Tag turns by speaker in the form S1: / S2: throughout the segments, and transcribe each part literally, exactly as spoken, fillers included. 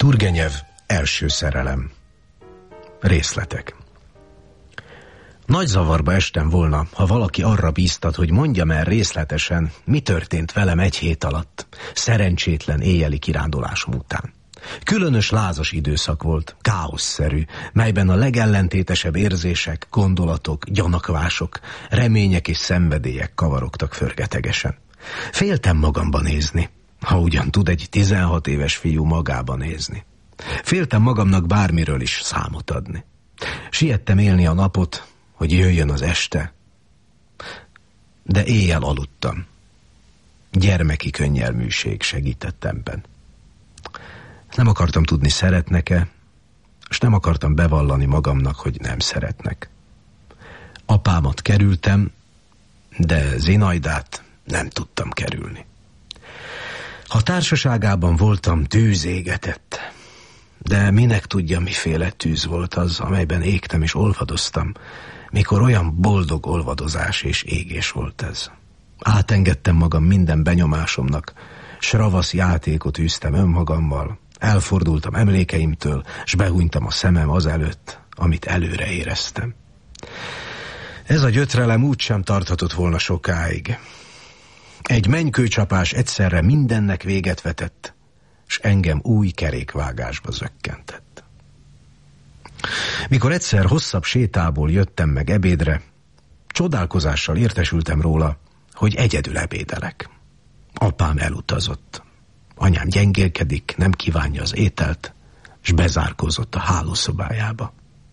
S1: Turgenev első szerelem. Részletek. Nagy zavarba estem volna, ha valaki arra bíztat, hogy mondjam el részletesen, mi történt velem egy hét alatt, szerencsétlen éjjeli kirándulásom után. Különös lázas időszak volt, káoszszerű, melyben a legellentétesebb érzések, gondolatok, gyanakvások, remények és szenvedélyek kavarogtak förgetegesen. Féltem magamba nézni, ha ugyan tud egy tizenhat éves fiú magába nézni. Féltem magamnak bármiről is számot adni. Siettem élni a napot, hogy jöjjön az este, de éjjel aludtam. Gyermeki könnyelműség segített ebben. Nem akartam tudni, szeretnek-e, és nem akartam bevallani magamnak, hogy nem szeretnek. Apámat kerültem, de Zinaidát nem tudtam kerülni. Ha társaságában voltam, tűz égetett, de minek tudja, miféle tűz volt az, amelyben égtem és olvadoztam, mikor olyan boldog olvadozás és égés volt ez. Átengedtem magam minden benyomásomnak, s ravasz játékot űztem önmagammal, elfordultam emlékeimtől, s behúnytam a szemem az előtt, amit előre éreztem. Ez a gyötrelem úgysem tarthatott volna sokáig. Egy mennykőcsapás egyszerre mindennek véget vetett, s engem új kerékvágásba zökkentett. Mikor egyszer hosszabb sétából jöttem meg ebédre, csodálkozással értesültem róla, hogy egyedül ebédelek. Apám elutazott. Anyám gyengélkedik, nem kívánja az ételt, s bezárkózott a hálószobájába.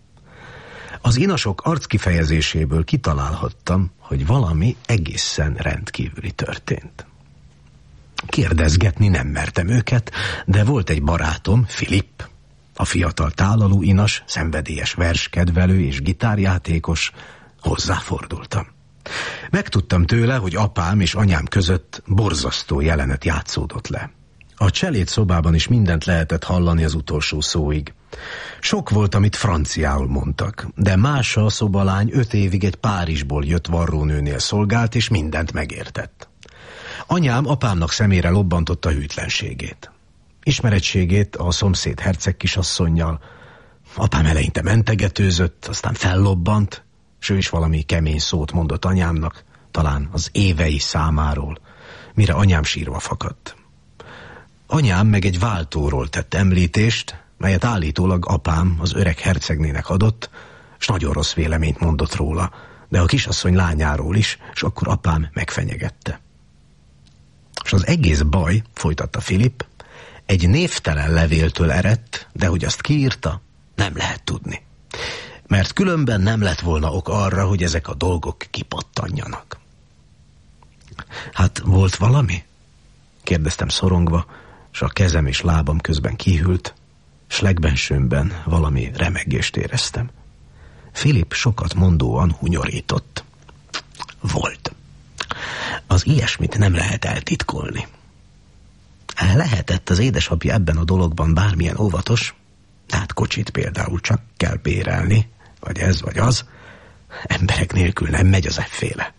S1: Az inasok arckifejezéséből kitalálhattam, hogy valami egészen rendkívüli történt. Kérdezgetni nem mertem őket, de volt egy barátom, Filip, a fiatal tálalú inas, szenvedélyes verskedvelő és gitárjátékos, hozzáfordultam. Megtudtam tőle, hogy apám és anyám között borzasztó jelenet játszódott le. A cselét szobában is mindent lehetett hallani az utolsó szóig. Sok volt, amit franciául mondtak, de Mása, a szobalány öt évig egy Párizsból jött varrónőnél szolgált, és mindent megértett. Anyám apámnak szemére lobbantotta hűtlenségét. Ismerettségét a szomszéd herceg kisasszonnyal. Apám eleinte mentegetőzött, aztán fellobbant, s ő is valami kemény szót mondott anyámnak, talán az évei számáról, mire anyám sírva fakadt. Anyám meg egy váltóról tett említést, melyet állítólag apám az öreg hercegnének adott, s nagyon rossz véleményt mondott róla, de a kisasszony lányáról is, s akkor apám megfenyegette. És az egész baj, folytatta Filip, egy névtelen levéltől eredt, de hogy azt kiírta, nem lehet tudni. Mert különben nem lett volna ok arra, hogy ezek a dolgok kipattanjanak. Hát volt valami? Kérdeztem szorongva, s a kezem és lábam közben kihűlt, s legbensőmben valami remegést éreztem. Filip sokat mondóan hunyorított. Volt. Az ilyesmit nem lehet eltitkolni. Lehetett az édesapja ebben a dologban bármilyen óvatos, tehát kocsit például csak kell bérelni, vagy ez, vagy az. Emberek nélkül nem megy az efféle.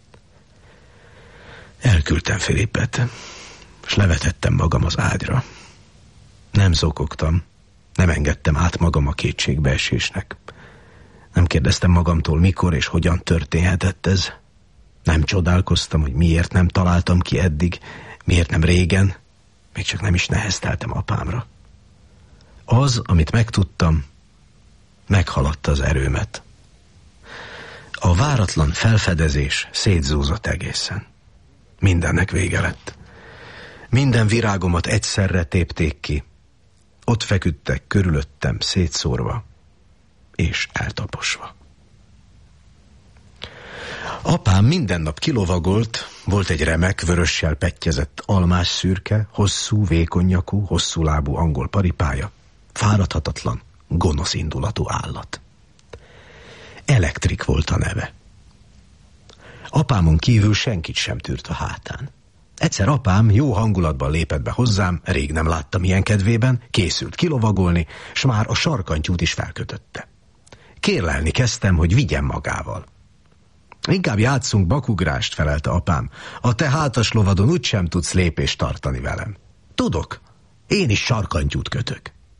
S1: Elküldtem Filipet, és levetettem magam az ágyra. Nem zokogtam, nem engedtem át magam a kétségbeesésnek. Nem kérdeztem magamtól, mikor és hogyan történhetett ez. Nem csodálkoztam, hogy miért nem találtam ki eddig, miért nem régen, még csak nem is nehezteltem apámra. Az, amit megtudtam, meghaladta az erőmet. A váratlan felfedezés szétzúzott egészen. Mindennek vége lett. Minden virágomat egyszerre tépték ki. Ott feküdtek körülöttem szétszórva és eltaposva. Apám minden nap kilovagolt, volt egy remek, vörössel pettyezett almás szürke, hosszú, vékonynyakú, hosszúlábú angol paripája, fáradhatatlan, gonosz indulatú állat. Elektrik volt a neve. Apámon kívül senkit sem tűrt a hátán. Egyszer apám jó hangulatban lépett be hozzám, rég nem láttam ilyen kedvében, készült kilovagolni, s már a sarkantyút is felkötötte. Kérlelni kezdtem, hogy vigyen magával. Inkább játszunk bakugrást, felelte apám. A te hátas lovadon úgysem tudsz lépést tartani velem. Tudok, én is sarkantyút kötök.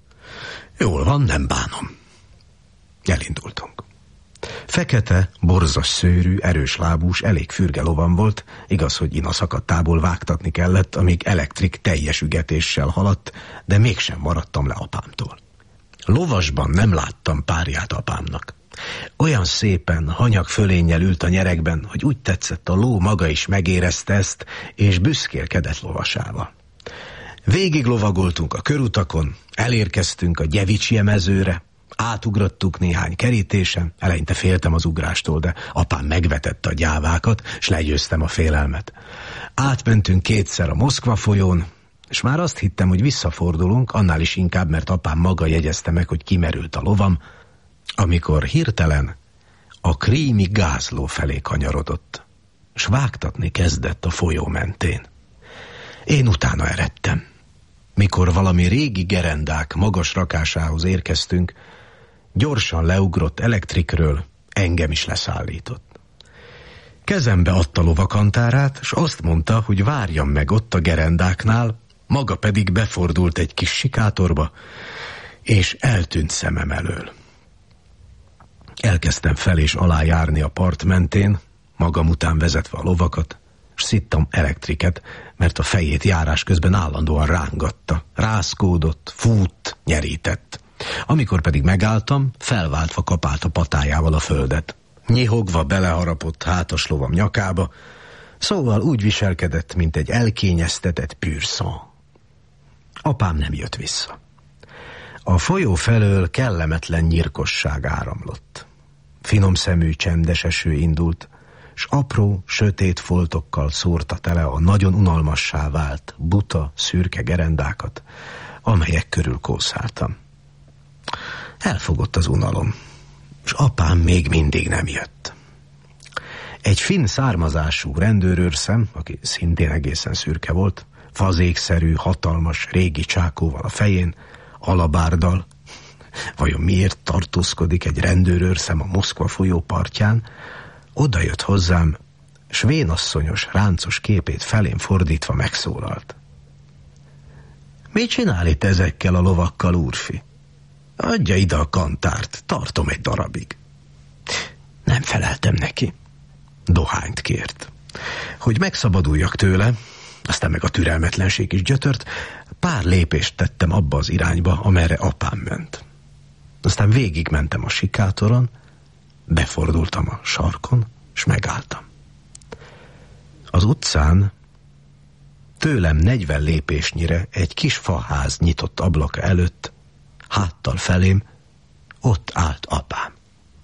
S1: Jól van, nem bánom. Elindultunk. Fekete, borzas szőrű, erős lábús, elég fürge lovam volt, igaz, hogy inaszakadtából vágtatni kellett, amíg elektrik teljes ügetéssel haladt, de mégsem maradtam le apámtól. Lovasban nem láttam párját apámnak. Olyan szépen, hanyag fölénnyel ült a nyeregben, hogy úgy tetszett, a ló maga is megérezte ezt, és büszkélkedett lovasával. Végig lovagoltunk a körutakon, elérkeztünk a Gyevicsie mezőre, átugrottuk néhány kerítésen, eleinte féltem az ugrástól, de apám megvetette a gyávákat, s legyőztem a félelmet. Átmentünk kétszer a Moszkva folyón, és már azt hittem, hogy visszafordulunk, annál is inkább, mert apám maga jegyezte meg, hogy kimerült a lovam, amikor hirtelen a krími gázló felé kanyarodott, s vágtatni kezdett a folyó mentén. Én utána eredtem. Mikor valami régi gerendák magas rakásához érkeztünk, gyorsan leugrott elektrikről, engem is leszállított. Kezembe adta lovakantárát, s azt mondta, hogy várjam meg ott a gerendáknál, maga pedig befordult egy kis sikátorba, és eltűnt szemem elől. Elkezdtem fel és alá járni a part mentén, magam után vezetve a lovakat, s szittam elektriket, mert a fejét járás közben állandóan rángatta, rázkódott, fútt, nyerített. Amikor pedig megálltam, felváltva kapált a patájával a földet. Nyihogva beleharapott hátas lovam nyakába, szóval úgy viselkedett, mint egy elkényeztetett pürszon. Apám nem jött vissza. A folyó felől kellemetlen nyirkosság áramlott. Finom szemű, csendes eső indult, s apró, sötét foltokkal szórta tele a nagyon unalmassá vált, buta, szürke gerendákat, amelyek körül kószáltam. Elfogott az unalom, s apám még mindig nem jött. Egy finn származású rendőrőrszem, aki szintén egészen szürke volt, fazékszerű, hatalmas, régi csákóval a fején, alabárdal, vajon miért tartózkodik egy rendőrőrszem a Moszkva folyó partján, oda jött hozzám, s vénasszonyos, ráncos képét felén fordítva megszólalt. Mit csinál itt ezekkel a lovakkal, úrfi? Adja ide a kantárt, tartom egy darabig. Nem feleltem neki. Dohányt kért. Hogy megszabaduljak tőle, aztán meg a türelmetlenség is gyötört, pár lépést tettem abba az irányba, amerre apám ment. Aztán végigmentem a sikátoron, befordultam a sarkon, és megálltam. Az utcán tőlem negyven lépésnyire egy kis faház nyitott ablaka előtt, háttal felém, ott állt apám.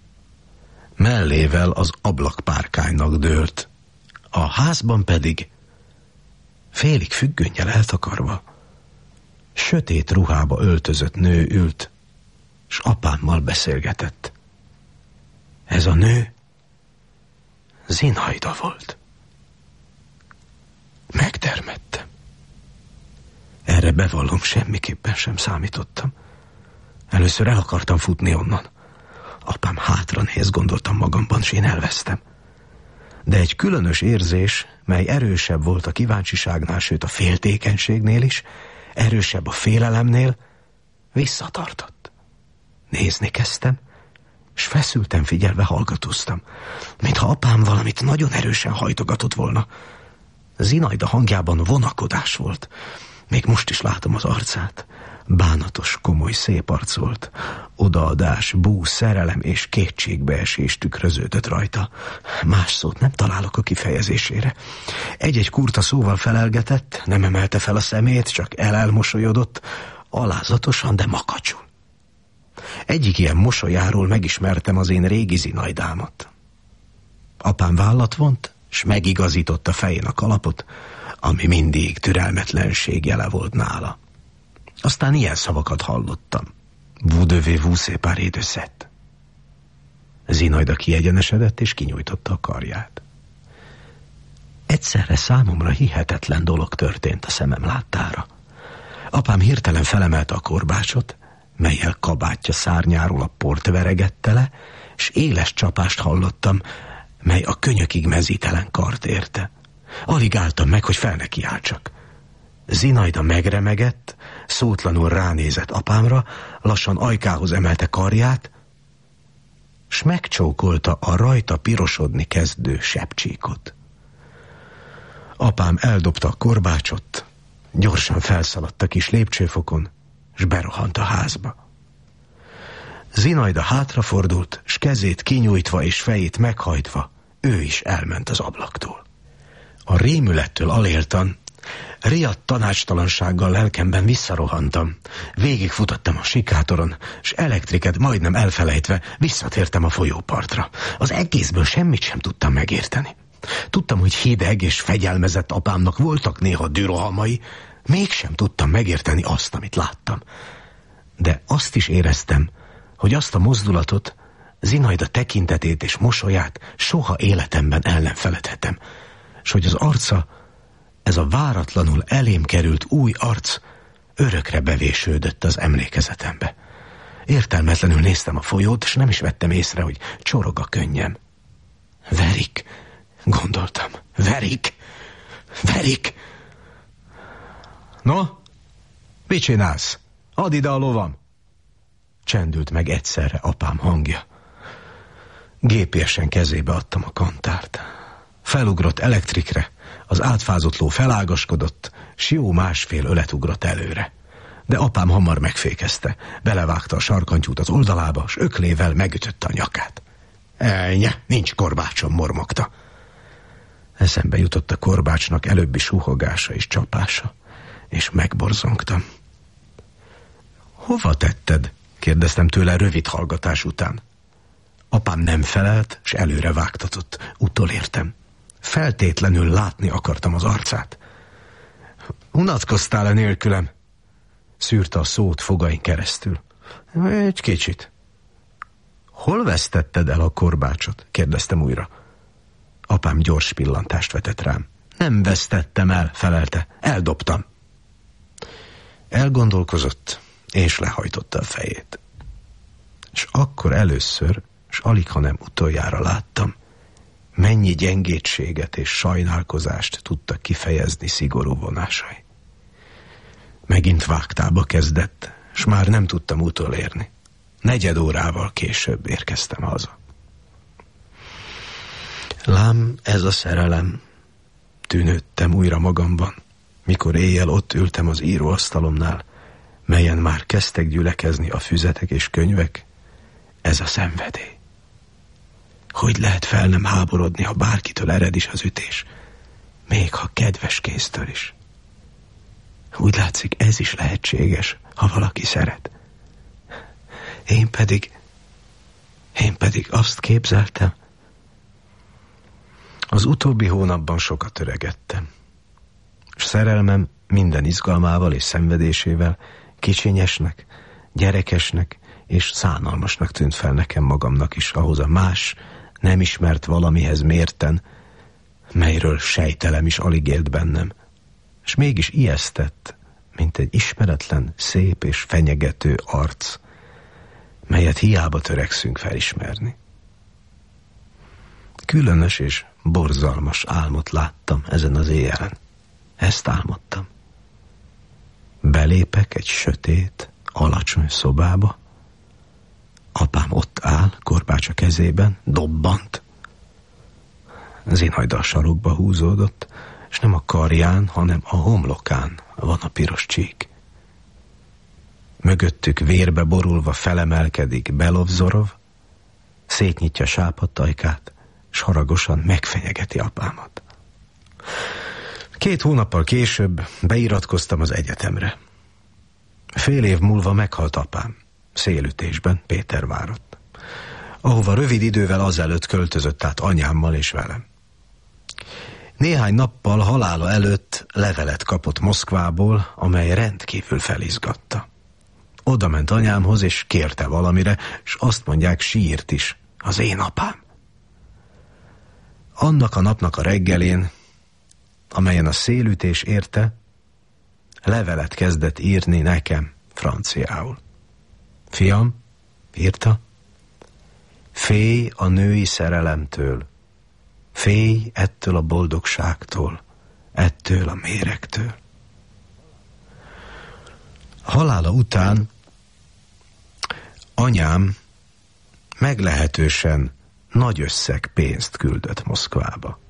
S1: Mellével az ablakpárkánynak dőlt, a házban pedig félig függönnyel eltakarva sötét ruhába öltözött nő ült, s apámmal beszélgetett. Ez a nő Zinajda volt. Megtermettem. Erre bevallom, semmiképpen sem számítottam. Először el akartam futni onnan. Apám hátra néz, gondoltam magamban, s én elvesztem. De egy különös érzés, mely erősebb volt a kíváncsiságnál, sőt a féltékenységnél is, erősebb a félelemnél, visszatartott. Nézni kezdtem, s feszülten figyelve hallgatóztam, mintha apám valamit nagyon erősen hajtogatott volna. Zinajda hangjában vonakodás volt. Még most is látom az arcát. Bánatos, komoly, szép arc volt. Odaadás, bú, szerelem és kétségbeesés tükröződött rajta. Más szót nem találok a kifejezésére. Egy-egy kurta szóval felelgetett, nem emelte fel a szemét, csak elelmosolyodott, alázatosan, de makacsul. Egyik ilyen mosolyáról megismertem az én régi Zinajdámat. Apám vállat vont, s megigazította fején a kalapot, ami mindig türelmetlenség jele volt nála. Aztán ilyen szavakat hallottam. Vous devez vous séparer de cette. Zinajda kiegyenesedett és kinyújtotta a karját. Egyszerre számomra hihetetlen dolog történt a szemem láttára. Apám hirtelen felemelte a korbácsot, mellyel kabátja szárnyáról a port veregette le, s éles csapást hallottam, mely a könyökig mezítelen kart érte. Alig álltam meg, hogy fel neki áltsak. Zinajda megremegett, szótlanul ránézett apámra, lassan ajkához emelte karját, s megcsókolta a rajta pirosodni kezdő sebcsíkot. Apám eldobta a korbácsot, gyorsan felszaladt a kis lépcsőfokon, s berohant a házba. Zinajda hátrafordult, s kezét kinyújtva és fejét meghajtva, ő is elment az ablaktól. A rémülettől aléltan, riadt tanácstalansággal lelkemben visszarohantam. Végigfutottam a sikátoron, s elektriket majdnem elfelejtve visszatértem a folyópartra. Az egészből semmit sem tudtam megérteni. Tudtam, hogy hideg és fegyelmezett apámnak voltak néha dürohamai, mégsem tudtam megérteni azt, amit láttam. De azt is éreztem, hogy azt a mozdulatot, Zinajda tekintetét és mosolyát soha életemben el nem feledhetem, s hogy az arca, ez a váratlanul elém került új arc örökre bevésődött az emlékezetembe. Értelmetlenül néztem a folyót, és nem is vettem észre, hogy csorog a könnyem. Verik, gondoltam, verik, verik. No, mit csinálsz? Add ide a lovam! Csendült meg egyszerre apám hangja. Gépiesen kezébe adtam a kantárt. Felugrott elektrikre, az átfázott ló felágaskodott, s jó másfél ölet ugrott előre. De apám hamar megfékezte, belevágta a sarkantyút az oldalába, s öklével megütötte a nyakát. Elnye, nincs korbácsom, mormogta. Eszembe jutott a korbácsnak előbbi suhogása és csapása, és megborzongtam. Hova tetted? Kérdeztem tőle rövid hallgatás után. Apám nem felelt, s előre vágtatott. Utolértem. Feltétlenül látni akartam az arcát. Unatkoztál-e nélkülem? Szűrte a szót fogain keresztül. Egy kicsit. Hol vesztetted el a korbácsot? Kérdeztem újra. Apám gyors pillantást vetett rám. Nem vesztettem el, felelte. Eldobtam. Elgondolkozott, és lehajtotta a fejét. És akkor először, s alighanem utoljára láttam, mennyi gyengétséget és sajnálkozást tudtak kifejezni szigorú vonásai. Megint vágtába kezdett, s már nem tudtam utolérni. Negyed órával később érkeztem haza. Lám, ez a szerelem, tűnődtem újra magamban, mikor éjjel ott ültem az íróasztalomnál, melyen már kezdtek gyülekezni a füzetek és könyvek, ez a szenvedély. Hogy lehet fel nem háborodni, ha bárkitől ered is az ütés, még ha kedves kéztől is. Úgy látszik, ez is lehetséges, ha valaki szeret. Én pedig, én pedig azt képzeltem. Az utóbbi hónapban sokat töregettem, és szerelmem minden izgalmával és szenvedésével kicsinyesnek, gyerekesnek és szánalmasnak tűnt fel nekem magamnak is ahhoz a más, nem ismert valamihez mérten, melyről sejtelem is alig élt bennem, és mégis ijesztett, mint egy ismeretlen, szép és fenyegető arc, melyet hiába törekszünk felismerni. Különös és borzalmas álmot láttam ezen az éjjelen. Ezt álmodtam. Belépek egy sötét, alacsony szobába. Apám ott áll, korbácsa kezében, dobbant. Zinajda a sarokba húzódott, és nem a karján, hanem a homlokán van a piros csík. Mögöttük vérbe borulva felemelkedik Belovzorov, szétnyitja sápadt ajkát, s haragosan megfenyegeti apámat. Két hónappal később beiratkoztam az egyetemre. Fél év múlva meghalt apám, szélütésben Pétervárott, ahova rövid idővel azelőtt költözött át anyámmal és velem. Néhány nappal halála előtt levelet kapott Moszkvából, amely rendkívül felizgatta. Oda ment anyámhoz, és kérte valamire, és azt mondják, sírt is, az én apám. Annak a napnak a reggelén, amelyen a szélütés érte, levelet kezdett írni nekem franciául. Fiam, írta, félj a női szerelemtől, félj ettől a boldogságtól, ettől a méregtől. halála után anyám meglehetősen nagy összeg pénzt küldött Moszkvába.